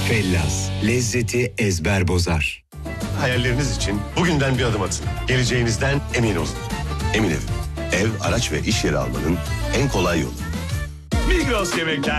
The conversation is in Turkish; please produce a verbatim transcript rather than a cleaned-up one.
Fellas, lezzeti ezber bozar. Hayalleriniz için bugünden bir adım atın. Geleceğinizden emin olun. Emin Ev. Ev, araç ve iş yeri almanın en kolay yolu. Migros Yemekler.